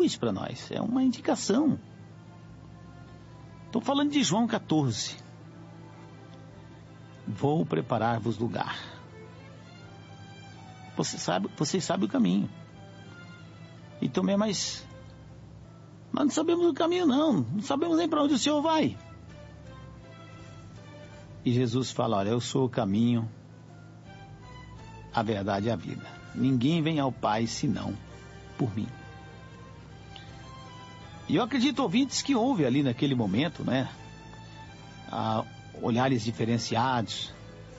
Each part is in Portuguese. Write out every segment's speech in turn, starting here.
indicações para nós, é uma indicação. Estou falando de João 14. Vou preparar-vos lugar. Vocês sabem o caminho. Então, mas nós não sabemos o caminho, não sabemos nem para onde o Senhor vai. E Jesus fala, olha, eu sou o caminho, a verdade e a vida. Ninguém vem ao Pai senão por mim. E eu acredito, ouvintes, que houve ali naquele momento, né? Olhares diferenciados.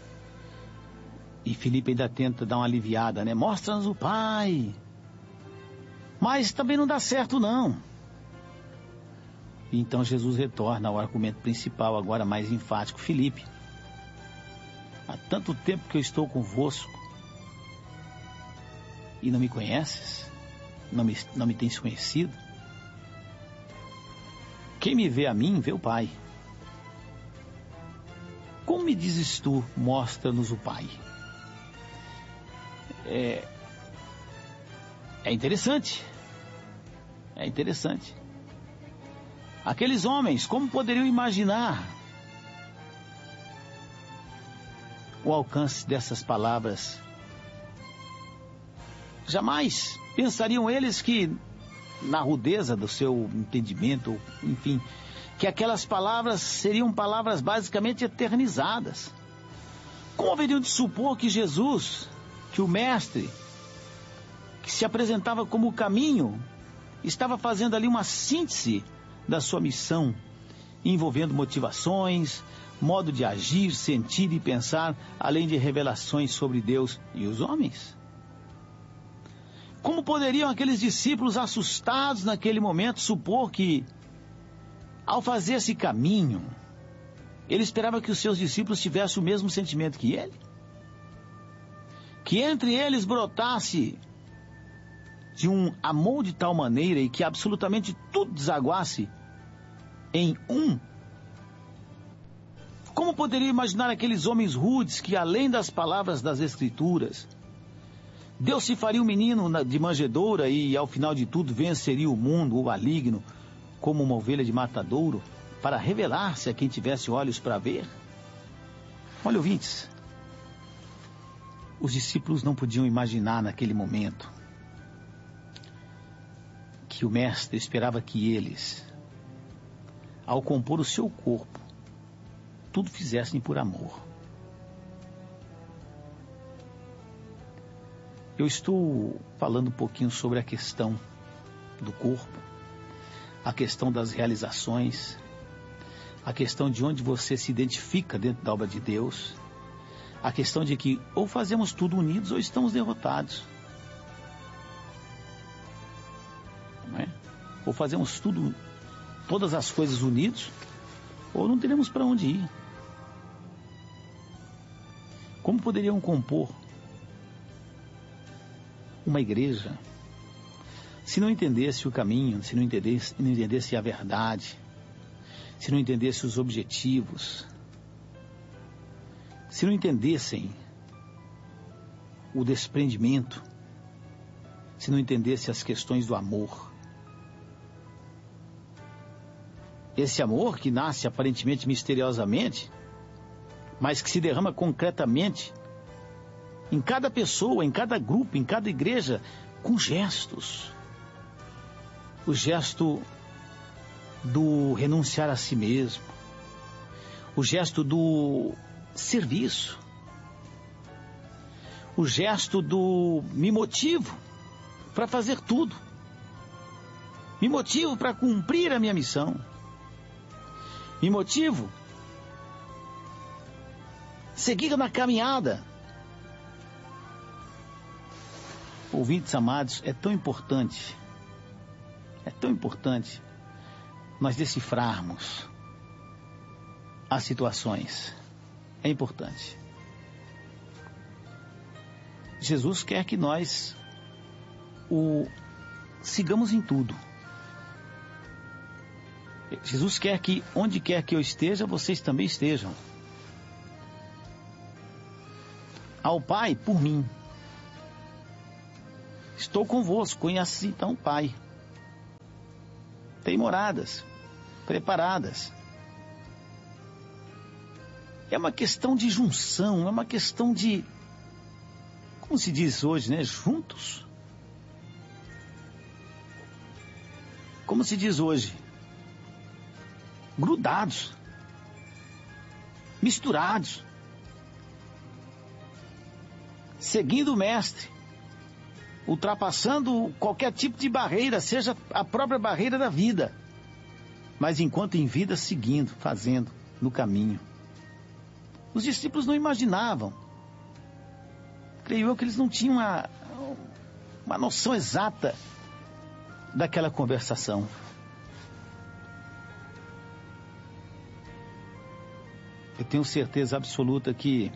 E Filipe ainda tenta dar uma aliviada, né? Mostra-nos o Pai. Mas também não dá certo, não. E então Jesus retorna ao argumento principal, agora mais enfático. Filipe, há tanto tempo que eu estou convosco e não me conheces? Não me tens conhecido? Quem me vê a mim, vê o Pai. Como me dizes tu, mostra-nos o Pai? É interessante. É interessante. Aqueles homens, como poderiam imaginar o alcance dessas palavras? Jamais pensariam eles que, na rudeza do seu entendimento, enfim, que aquelas palavras seriam palavras basicamente eternizadas. Como haveriam de supor que Jesus, que o Mestre, que se apresentava como o caminho, estava fazendo ali uma síntese da sua missão, envolvendo motivações, modo de agir, sentir e pensar, além de revelações sobre Deus e os homens? Como poderiam aqueles discípulos assustados naquele momento supor que, ao fazer esse caminho, ele esperava que os seus discípulos tivessem o mesmo sentimento que ele? Que entre eles brotasse de um amor de tal maneira e que absolutamente tudo desaguasse em um? Como poderia imaginar aqueles homens rudes que, além das palavras das Escrituras, Deus se faria um menino de manjedoura e, ao final de tudo, venceria o mundo, o maligno, como uma ovelha de matadouro, para revelar-se a quem tivesse olhos para ver? Olha, ouvintes, os discípulos não podiam imaginar naquele momento que o Mestre esperava que eles, ao compor o seu corpo, tudo fizessem por amor. Eu estou falando um pouquinho sobre a questão do corpo, a questão das realizações, a questão de onde você se identifica dentro da obra de Deus, a questão de que ou fazemos tudo unidos ou estamos derrotados. Não é? Ou fazemos todas as coisas unidos, ou não teremos para onde ir. Como poderiam compor uma igreja se não entendesse o caminho, se não entendesse a verdade, se não entendesse os objetivos, se não entendessem o desprendimento, se não entendesse as questões do amor? Esse amor que nasce aparentemente misteriosamente, mas que se derrama concretamente em cada pessoa, em cada grupo, em cada igreja, com gestos. O gesto do renunciar a si mesmo, o gesto do serviço, o gesto do me motivo para fazer tudo, me motivo para cumprir a minha missão, me motivo seguir na caminhada. Ouvintes amados, é tão importante nós decifrarmos as situações. É importante. Jesus quer que nós o sigamos em tudo. Jesus quer que onde quer que eu esteja, vocês também estejam. Ao Pai por mim. Estou convosco, conhece então o Pai. tem moradas preparadas. É uma questão de junção, é uma questão de, como se diz hoje, né? Juntos. Como se diz hoje? Grudados. Misturados. Seguindo o Mestre. Ultrapassando qualquer tipo de barreira, seja a própria barreira da vida. Mas enquanto em vida, seguindo, fazendo, no caminho. Os discípulos não imaginavam. Creio eu que eles não tinham uma noção exata daquela conversação. Eu tenho certeza absoluta que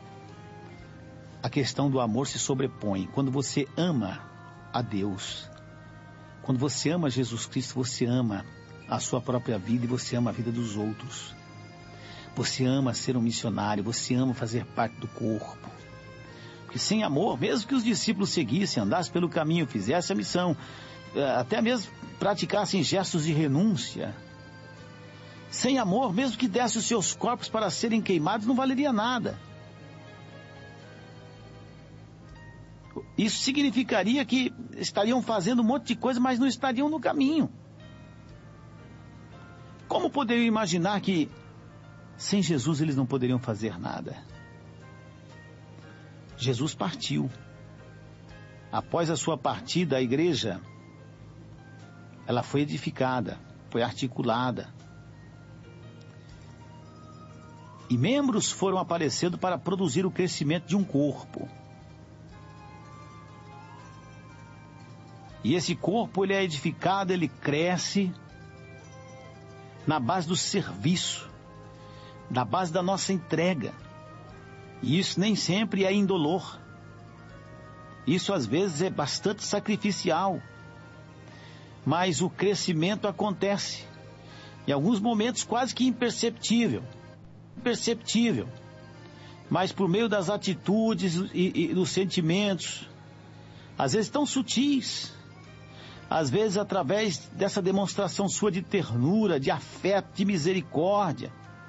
a questão do amor se sobrepõe. Quando você ama a Deus, quando você ama Jesus Cristo, você ama a sua própria vida e você ama a vida dos outros. Você ama ser um missionário, você ama fazer parte do corpo. Porque sem amor, mesmo que os discípulos seguissem, andassem pelo caminho, fizessem a missão, até mesmo praticassem gestos de renúncia, sem amor, mesmo que dessem os seus corpos para serem queimados, não valeria nada. Isso significaria que estariam fazendo um monte de coisa, mas não estariam no caminho. Como poderiam imaginar que sem Jesus eles não poderiam fazer nada? Jesus partiu. Após a sua partida, a igreja, ela foi edificada, foi articulada. E membros foram aparecendo para produzir o crescimento de um corpo. E esse corpo, ele é edificado, ele cresce na base do serviço, na base da nossa entrega. E isso nem sempre é indolor. Isso às vezes é bastante sacrificial. Mas o crescimento acontece. Em alguns momentos quase que imperceptível. Imperceptível. Mas por meio das atitudes e dos sentimentos, às vezes tão sutis, às vezes através dessa demonstração sua de ternura, de afeto, de misericórdia,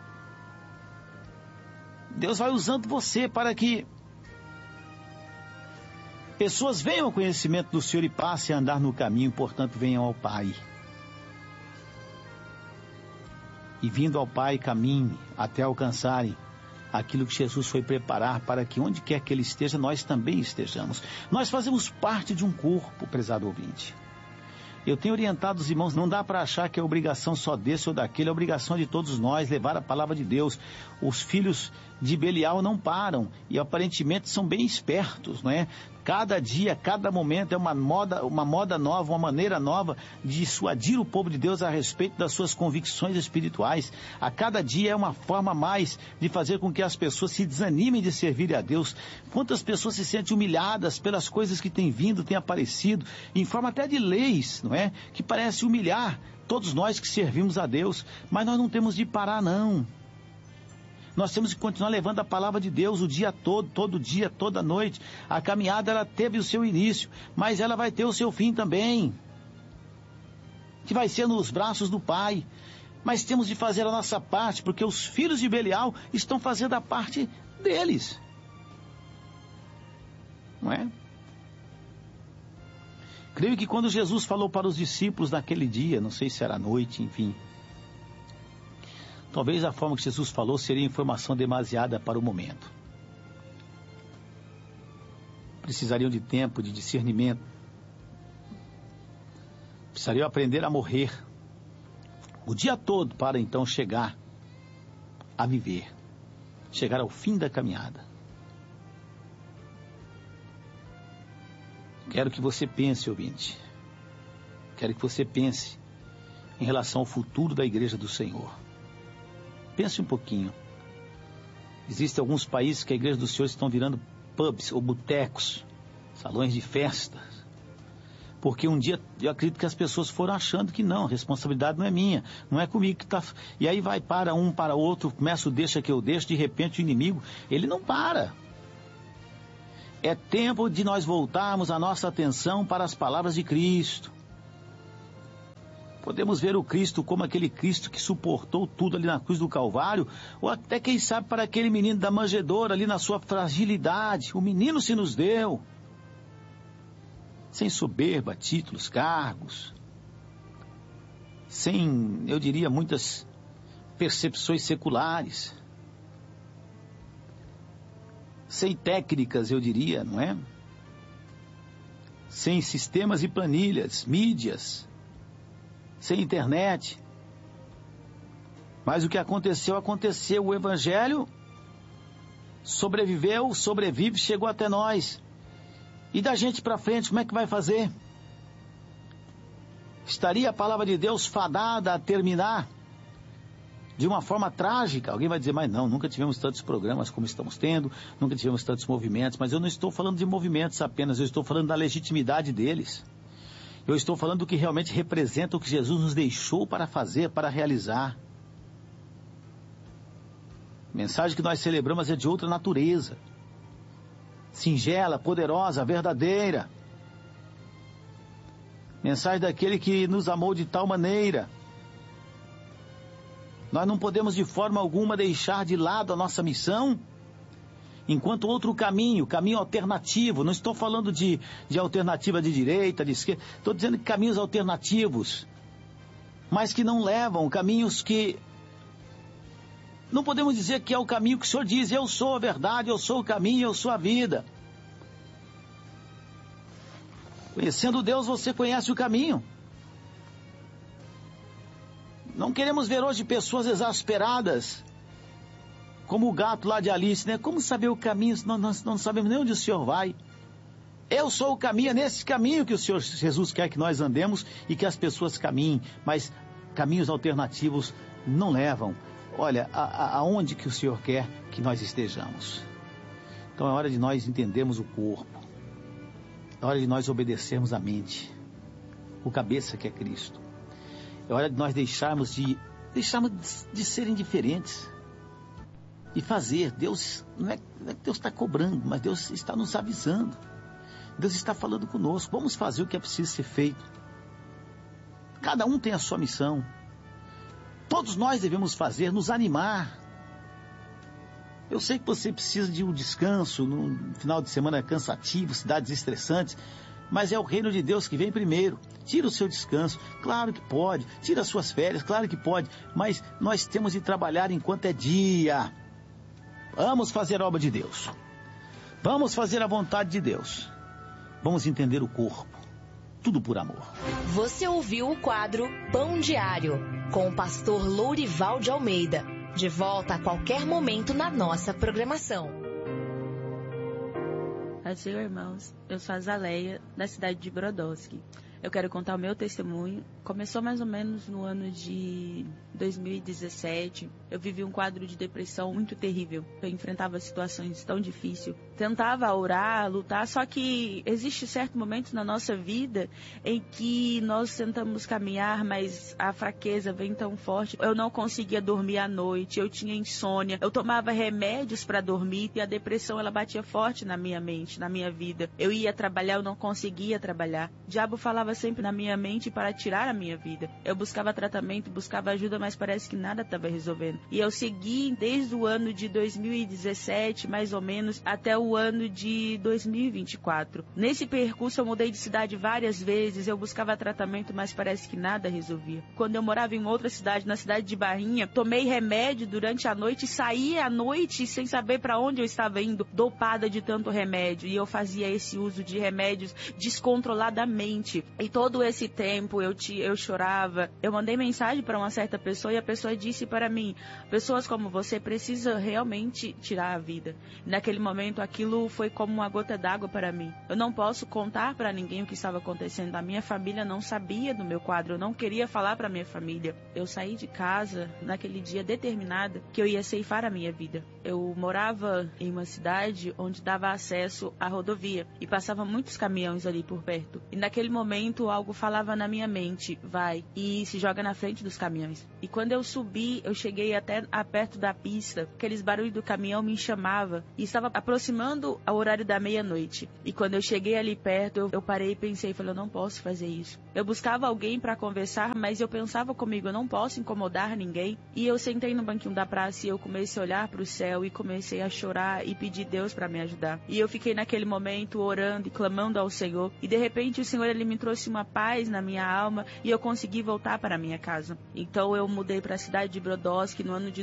Deus vai usando você para que pessoas venham ao conhecimento do Senhor e passem a andar no caminho, portanto venham ao Pai. E vindo ao Pai, caminhem até alcançarem aquilo que Jesus foi preparar para que onde quer que Ele esteja, nós também estejamos. Nós fazemos parte de um corpo, prezado ouvinte. Eu tenho orientado os irmãos, não dá para achar que é obrigação só desse ou daquele, é obrigação de todos nós levar a palavra de Deus. Os filhos de Belial não param e aparentemente são bem espertos, não é? Cada dia, cada momento é uma moda nova, uma maneira nova de dissuadir o povo de Deus a respeito das suas convicções espirituais. A cada dia é uma forma a mais de fazer com que as pessoas se desanimem de servir a Deus. Quantas pessoas se sentem humilhadas pelas coisas que têm vindo, têm aparecido, em forma até de leis, não é? Que parece humilhar todos nós que servimos a Deus, mas nós não temos de parar, não. Nós temos que continuar levando a palavra de Deus o dia todo, todo dia, toda noite. A caminhada, ela teve o seu início, mas ela vai ter o seu fim também, que vai ser nos braços do Pai. Mas temos de fazer a nossa parte, porque os filhos de Belial estão fazendo a parte deles. Não é? Creio que quando Jesus falou para os discípulos naquele dia, não sei se era noite, enfim, talvez a forma que Jesus falou seria informação demasiada para o momento. Precisariam de tempo, de discernimento. Precisariam aprender a morrer o dia todo para então chegar a viver, chegar ao fim da caminhada. Quero que você pense, ouvinte. Quero que você pense em relação ao futuro da Igreja do Senhor. Pense um pouquinho. Existem alguns países que a Igreja do Senhor estão virando pubs ou botecos, salões de festas. Porque um dia eu acredito que as pessoas foram achando que não, a responsabilidade não é minha, não é comigo que está. E aí vai para um, para outro, começa o deixa que eu deixo, de repente o inimigo, ele não para. É tempo de nós voltarmos a nossa atenção para as palavras de Cristo. Podemos ver o Cristo como aquele Cristo que suportou tudo ali na cruz do Calvário, ou até, quem sabe, para aquele menino da manjedoura ali na sua fragilidade. O menino se nos deu, sem soberba, títulos, cargos, sem, eu diria, muitas percepções seculares, sem técnicas, eu diria, não é? Sem sistemas e planilhas, mídias, sem internet. Mas o que aconteceu, aconteceu. O Evangelho sobreviveu, sobrevive, chegou até nós. E da gente para frente, como é que vai fazer? Estaria a palavra de Deus fadada a terminar de uma forma trágica? Alguém vai dizer, mas não, nunca tivemos tantos programas como estamos tendo, nunca tivemos tantos movimentos. Mas eu não estou falando de movimentos apenas, eu estou falando da legitimidade deles. Eu estou falando do que realmente representa o que Jesus nos deixou para fazer, para realizar. A mensagem que nós celebramos é de outra natureza. Singela, poderosa, verdadeira. Mensagem daquele que nos amou de tal maneira. Nós não podemos de forma alguma deixar de lado a nossa missão, enquanto outro caminho alternativo, não estou falando de alternativa de direita, de esquerda, estou dizendo que caminhos alternativos, mas que não levam, caminhos que não podemos dizer que é o caminho que o Senhor diz, eu sou a verdade, eu sou o caminho, eu sou a vida. Conhecendo Deus, você conhece o caminho. Não queremos ver hoje pessoas exasperadas, como o gato lá de Alice, né? Como saber o caminho se nós não sabemos nem onde o Senhor vai? Eu sou o caminho, é nesse caminho que o Senhor Jesus quer que nós andemos e que as pessoas caminhem, mas caminhos alternativos não levam. Olha, aonde que o Senhor quer que nós estejamos? Então é hora de nós entendermos o corpo, é hora de nós obedecermos a mente, o cabeça que é Cristo. É hora de nós deixarmos de ser indiferentes e fazer. Deus, não é que Deus está cobrando, mas Deus está nos avisando. Deus está falando conosco. Vamos fazer o que é preciso ser feito. Cada um tem a sua missão. Todos nós devemos fazer, nos animar. Eu sei que você precisa de um descanso, num final de semana cansativo, cidades estressantes, mas é o reino de Deus que vem primeiro. Tira o seu descanso, claro que pode. Tira as suas férias, claro que pode. Mas nós temos de trabalhar enquanto é dia. Vamos fazer a obra de Deus. Vamos fazer a vontade de Deus. Vamos entender o corpo. Tudo por amor. Você ouviu o quadro Pão Diário, com o pastor Lourival de Almeida. De volta a qualquer momento na nossa programação. Paz, irmãos, eu sou a Zaleia, da cidade de Brodowski. Eu quero contar o meu testemunho. Começou mais ou menos no ano de 2017. Eu vivi um quadro de depressão muito terrível. Eu enfrentava situações tão difíceis. Tentava orar, lutar, só que existe certo momento na nossa vida em que nós tentamos caminhar, mas a fraqueza vem tão forte. Eu não conseguia dormir à noite, eu tinha insônia, eu tomava remédios para dormir e a depressão ela batia forte na minha mente, na minha vida. Eu ia trabalhar, eu não conseguia trabalhar. O diabo falava sempre na minha mente para tirar a minha vida. Eu buscava tratamento, buscava ajuda, mas parece que nada estava resolvendo. E eu segui desde o ano de 2017, mais ou menos, até o ano de 2024. Nesse percurso eu mudei de cidade várias vezes, eu buscava tratamento, mas parece que nada resolvia. Quando eu morava em outra cidade, na cidade de Barrinha, tomei remédio durante a noite, saí à noite sem saber para onde eu estava indo, dopada de tanto remédio. E eu fazia esse uso de remédios descontroladamente. E todo esse tempo eu chorava. Eu mandei mensagem para uma certa pessoa e a pessoa disse para mim: pessoas como você precisam realmente tirar a vida. Naquele momento aquilo foi como uma gota d'água para mim. Eu não posso contar para ninguém o que estava acontecendo. A minha família não sabia do meu quadro. Eu não queria falar para minha família. Eu saí de casa naquele dia determinada que eu ia ceifar a minha vida. Eu morava em uma cidade onde dava acesso à rodovia e passava muitos caminhões ali por perto. E naquele momento algo falava na minha mente: vai e se joga na frente dos caminhões. E quando eu subi, eu cheguei até perto da pista. Aqueles barulhos do caminhão me chamavam e estava aproximando ao horário da meia-noite. E quando eu cheguei ali perto, eu parei e pensei, falei, eu não posso fazer isso. Eu buscava alguém para conversar, mas eu pensava comigo, eu não posso incomodar ninguém. E eu sentei no banquinho da praça e eu comecei a olhar para o céu e comecei a chorar e pedir Deus para me ajudar. E eu fiquei naquele momento orando e clamando ao Senhor. E de repente o Senhor, Ele me trouxe uma paz na minha alma e eu consegui voltar para a minha casa. Então eu mudei para a cidade de Brodowski no ano de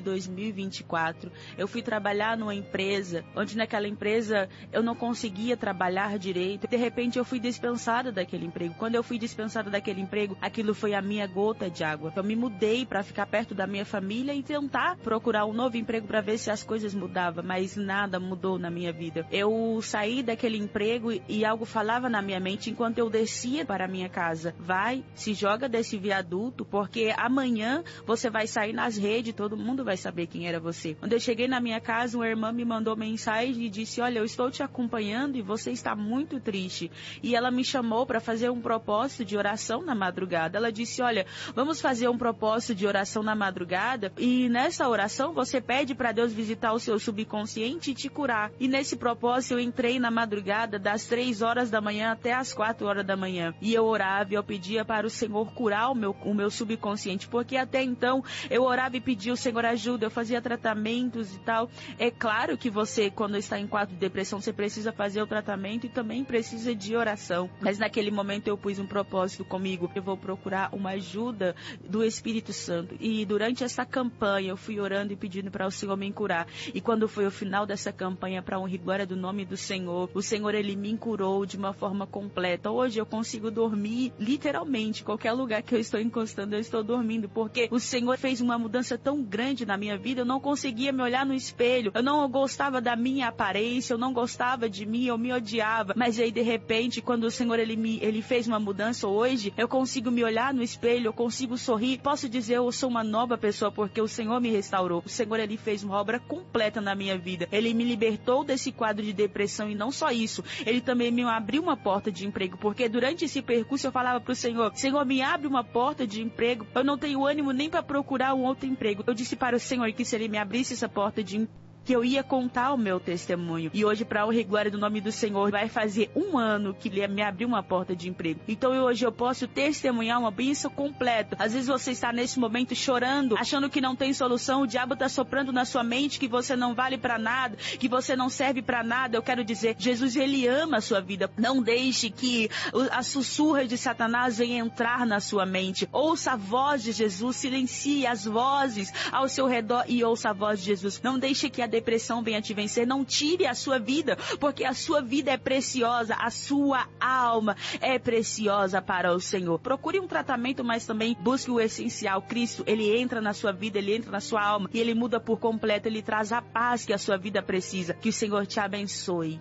2024. Eu fui trabalhar numa empresa, onde naquela empresa eu não conseguia trabalhar direito. De repente eu fui dispensada daquele emprego. Quando eu fui dispensada daquele emprego, aquilo foi a minha gota de água. Eu me mudei para ficar perto da minha família e tentar procurar um novo emprego para ver se as coisas mudavam, mas nada mudou na minha vida. Eu saí daquele emprego e algo falava na minha mente enquanto eu descia para a minha casa. Vai, se joga desse viaduto, porque amanhã você vai sair nas redes, todo mundo vai saber quem era você. Quando eu cheguei na minha casa, uma irmã me mandou mensagem e disse, olha, eu estou te acompanhando e você está muito triste. E ela me chamou para fazer um propósito de oração na madrugada. Ela disse, olha, vamos fazer um propósito de oração na madrugada e nessa oração você pede para Deus visitar o seu subconsciente e te curar. E nesse propósito eu entrei na madrugada das 3 horas da manhã até as 4 horas da manhã. E eu orava e eu pedia para o Senhor curar o meu subconsciente, porque até então eu orava e pedia o Senhor ajuda, eu fazia tratamentos e tal. É claro que você, quando está em quadro de depressão, você precisa fazer o tratamento e também precisa de oração. Mas naquele momento eu pus um propósito comigo, eu vou procurar uma ajuda do Espírito Santo. E durante essa campanha eu fui orando e pedindo para o Senhor me curar. E quando foi o final dessa campanha, para honra e glória do nome do Senhor, o Senhor, Ele me curou de uma forma completa. Hoje eu consigo dormir, literalmente, qualquer lugar que eu estou encostando, eu estou dormindo, porque o Senhor fez uma mudança tão grande na minha vida, eu não conseguia me olhar no espelho, eu não gostava da minha aparência, eu não gostava de mim, eu me odiava, mas aí de repente, quando o Senhor, Ele fez uma mudança hoje, eu consigo me olhar no espelho, eu consigo sorrir, posso dizer, eu sou uma nova pessoa, porque o Senhor me restaurou, o Senhor, Ele fez uma obra completa na minha vida, Ele me libertou desse quadro de depressão e não só isso, Ele também me abriu uma porta de emprego, porque durante esse percurso eu falava para o Senhor, Senhor, me abre uma porta de emprego, eu não tenho ânimo nem para procurar um outro emprego. Eu disse para o Senhor que se Ele me abrisse essa porta de emprego, que eu ia contar o meu testemunho. E hoje, para a honra e glória do nome do Senhor, vai fazer 1 ano que Ele me abriu uma porta de emprego. Então hoje eu posso testemunhar uma bênção completa. Às vezes você está nesse momento chorando, achando que não tem solução, o diabo está soprando na sua mente que você não vale para nada, que você não serve para nada. Eu quero dizer, Jesus, Ele ama a sua vida. Não deixe que a sussurra de Satanás venha entrar na sua mente. Ouça a voz de Jesus, silencie as vozes ao seu redor e ouça a voz de Jesus. Não deixe que a depressão venha te vencer, não tire a sua vida, porque a sua vida é preciosa, a sua alma é preciosa para o Senhor. Procure um tratamento, mas também busque o essencial. Cristo, Ele entra na sua vida, Ele entra na sua alma e Ele muda por completo, Ele traz a paz que a sua vida precisa. Que o Senhor te abençoe.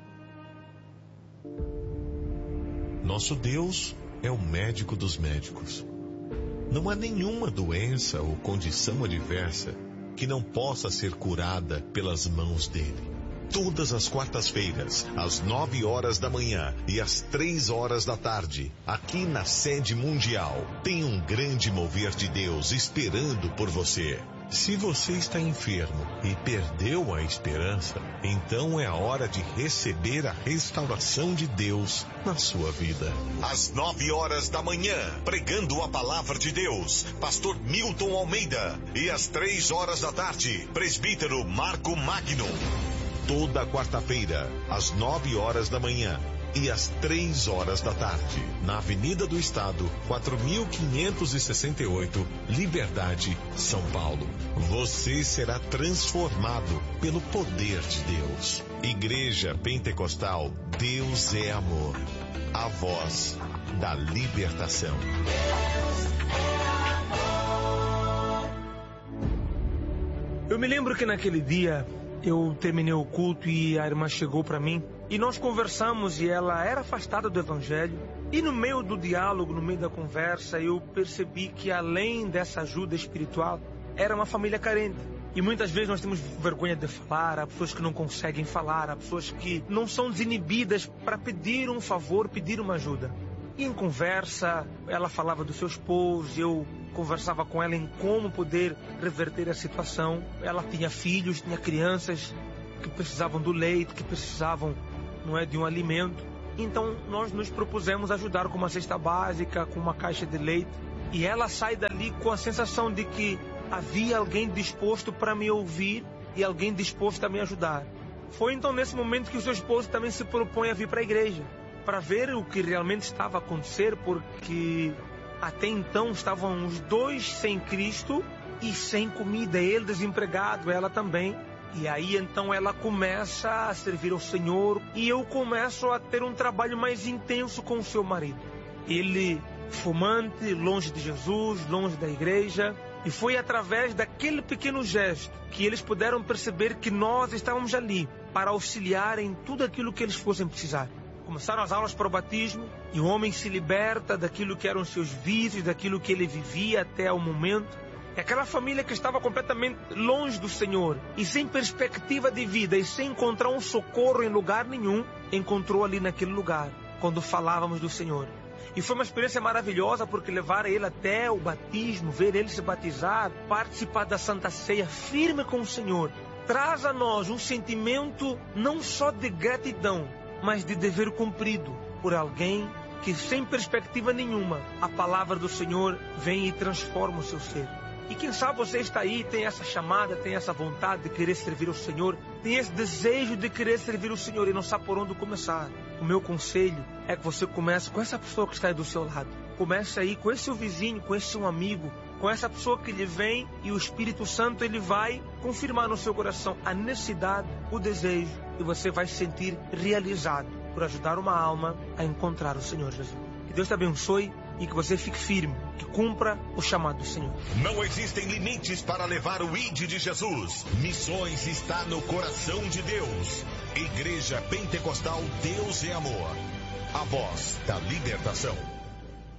Nosso Deus é o médico dos médicos. Não há nenhuma doença ou condição adversa que não possa ser curada pelas mãos dele. Todas as quartas-feiras, às 9 horas da manhã e às 3 horas da tarde, aqui na sede mundial, tem um grande mover de Deus esperando por você. Se você está enfermo e perdeu a esperança, então é a hora de receber a restauração de Deus na sua vida. Às 9 horas da manhã, pregando a palavra de Deus, pastor Milton Almeida. E às 3 horas da tarde, presbítero Marco Magno. Toda quarta-feira, às 9 horas da manhã e às 3 horas da tarde, na Avenida do Estado, 4568, Liberdade, São Paulo. Você será transformado pelo poder de Deus. Igreja Pentecostal, Deus é amor. A voz da libertação. Eu me lembro que naquele dia eu terminei o culto e a irmã chegou para mim e nós conversamos e ela era afastada do evangelho. E no meio do diálogo, no meio da conversa, eu percebi que além dessa ajuda espiritual, era uma família carente. E muitas vezes nós temos vergonha de falar, há pessoas que não conseguem falar, há pessoas que não são desinibidas para pedir um favor, pedir uma ajuda. E em conversa, ela falava do seu esposo, eu conversava com ela em como poder reverter a situação. Ela tinha filhos, tinha crianças que precisavam do leite, que precisavam, de um alimento. Então nós nos propusemos ajudar com uma cesta básica, com uma caixa de leite. E ela sai dali com a sensação de que havia alguém disposto para me ouvir e alguém disposto a me ajudar. Foi então nesse momento que o seu esposo também se propõe a vir para a igreja, para ver o que realmente estava a acontecer, porque até então estavam os dois sem Cristo e sem comida, ele desempregado, ela também. E aí então ela começa a servir ao Senhor e eu começo a ter um trabalho mais intenso com o seu marido. Ele fumante, longe de Jesus, longe da igreja. E foi através daquele pequeno gesto que eles puderam perceber que nós estávamos ali para auxiliar em tudo aquilo que eles fossem precisar. Começaram as aulas para o batismo e o homem se liberta daquilo que eram seus vícios, daquilo que ele vivia até o momento. E aquela família que estava completamente longe do Senhor e sem perspectiva de vida e sem encontrar um socorro em lugar nenhum, encontrou ali naquele lugar, quando falávamos do Senhor. E foi uma experiência maravilhosa porque levaram ele até o batismo, ver ele se batizar, participar da Santa Ceia firme com o Senhor. Traz a nós um sentimento não só de gratidão, mas de dever cumprido por alguém que sem perspectiva nenhuma, a palavra do Senhor vem e transforma o seu ser. E quem sabe você está aí, tem essa chamada, tem essa vontade de querer servir ao Senhor, tem esse desejo de querer servir ao Senhor e não sabe por onde começar. O meu conselho é que você comece com essa pessoa que está aí do seu lado. Comece aí com esse seu vizinho, com esse seu amigo, com essa pessoa que lhe vem e o Espírito Santo ele vai confirmar no seu coração a necessidade, o desejo e você vai se sentir realizado por ajudar uma alma a encontrar o Senhor Jesus. Que Deus te abençoe e que você fique firme, que cumpra o chamado do Senhor. Não existem limites para levar o ID de Jesus. Missões está no coração de Deus. Igreja Pentecostal Deus é Amor. A voz da libertação.